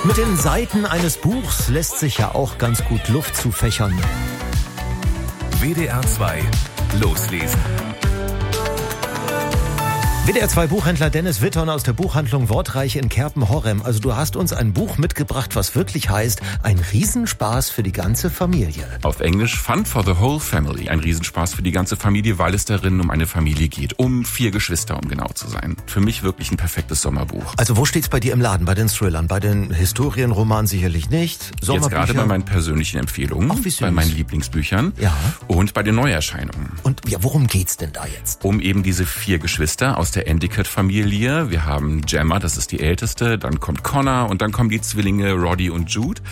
Mit den Seiten eines Buchs lässt sich ja auch ganz gut Luft zufächern. WDR 2 loslesen. WDR 2 Buchhändler Dennis Witton aus der Buchhandlung Wortreich in Kerpen-Horrem. Also du hast uns ein Buch mitgebracht, was wirklich heißt, ein Riesenspaß für die ganze Familie. Auf Englisch Fun for the Whole Family. Ein Riesenspaß für die ganze Familie, weil es darin um eine Familie geht. Um 4 Geschwister, um genau zu sein. Für mich wirklich ein perfektes Sommerbuch. Also wo steht's bei dir im Laden? Bei den Thrillern? Bei den Historienromanen sicherlich nicht? Jetzt gerade bei meinen persönlichen Empfehlungen. Ach, wie süß. Bei meinen Lieblingsbüchern. Ja. Und bei den Neuerscheinungen. Und ja, worum geht's denn da jetzt? Um eben diese 4 Geschwister aus der Endicott-Familie. Wir haben Gemma, das ist die älteste, dann kommt Connor und dann kommen die Zwillinge Roddy und Jude.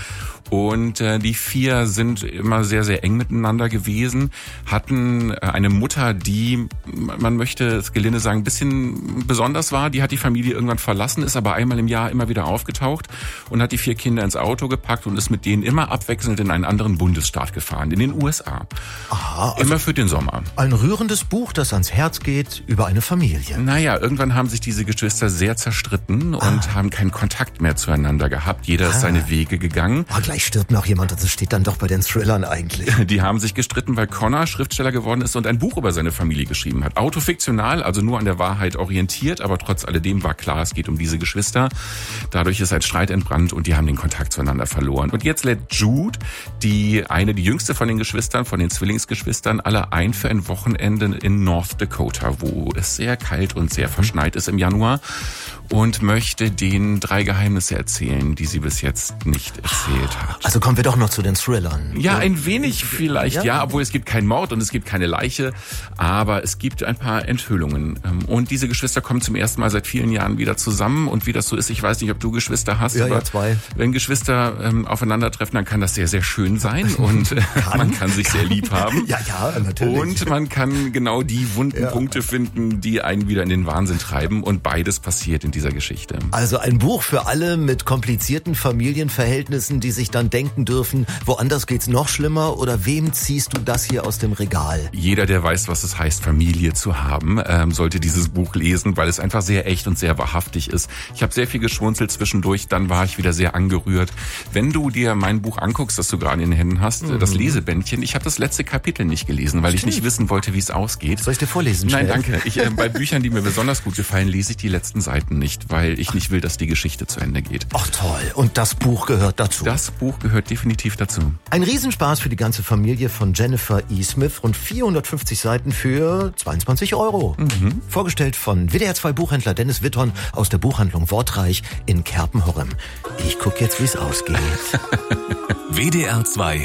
Und die 4 sind immer sehr, sehr eng miteinander gewesen, hatten eine Mutter, die, man möchte es gelinde sagen, ein bisschen besonders war. Die hat die Familie irgendwann verlassen, ist aber einmal im Jahr immer wieder aufgetaucht und hat die 4 Kinder ins Auto gepackt und ist mit denen immer abwechselnd in einen anderen Bundesstaat gefahren, in den USA. Aha, also immer für den Sommer. Ein rührendes Buch, das ans Herz geht über eine Familie. Naja, irgendwann haben sich diese Geschwister sehr zerstritten und haben keinen Kontakt mehr zueinander gehabt. Jeder ist seine Wege gegangen. Gleich stirbt noch jemand und das steht dann doch bei den Thrillern eigentlich. Die haben sich gestritten, weil Connor Schriftsteller geworden ist und ein Buch über seine Familie geschrieben hat. Autofiktional, also nur an der Wahrheit orientiert, aber trotz alledem war klar, es geht um diese Geschwister. Dadurch ist ein Streit entbrannt und die haben den Kontakt zueinander verloren. Und jetzt lädt Jude, die jüngste von den Geschwistern, von den Zwillingsgeschwistern, alle ein für ein Wochenende in North Dakota, wo es sehr kalt und sehr verschneit ist im Januar und möchte denen 3 Geheimnisse erzählen, die sie bis jetzt nicht erzählt hat. Also kommen wir doch noch zu den Thrillern. Ja, ein wenig vielleicht, ja, obwohl es gibt keinen Mord und es gibt keine Leiche, aber es gibt ein paar Enthüllungen. Und diese Geschwister kommen zum ersten Mal seit vielen Jahren wieder zusammen und wie das so ist, ich weiß nicht, ob du Geschwister hast, aber 2. Wenn Geschwister aufeinandertreffen, dann kann das sehr, sehr schön sein und man kann sich sehr lieb haben. Ja, natürlich. Und man kann genau die wunden Punkte finden, die einen wieder in den Wahnsinn treiben und beides passiert in dieser Geschichte. Also ein Buch für alle mit komplizierten Familienverhältnissen, die sich dann denken dürfen, woanders geht's noch schlimmer, oder wem ziehst du das hier aus dem Regal? Jeder, der weiß, was es heißt, Familie zu haben, sollte dieses Buch lesen, weil es einfach sehr echt und sehr wahrhaftig ist. Ich habe sehr viel geschmunzelt zwischendurch, dann war ich wieder sehr angerührt. Wenn du dir mein Buch anguckst, das du gerade in den Händen hast, das Lesebändchen, ich habe das letzte Kapitel nicht gelesen, weil ich nicht wissen wollte, wie es ausgeht. Soll ich dir vorlesen? Nein, schnell? danke. Bei Büchern, die mir besonders gut gefallen, lese ich die letzten Seiten nicht, weil ich nicht will, dass die Geschichte zu Ende geht. Ach toll, und das Buch gehört dazu? Das Buch gehört definitiv dazu. Ein Riesenspaß für die ganze Familie von Jennifer E. Smith, rund 450 Seiten für 22 €. Vorgestellt von WDR 2 Buchhändler Dennis Witton aus der Buchhandlung Wortreich in Kerpen-Horrem. Ich guck jetzt, wie es ausgeht. WDR 2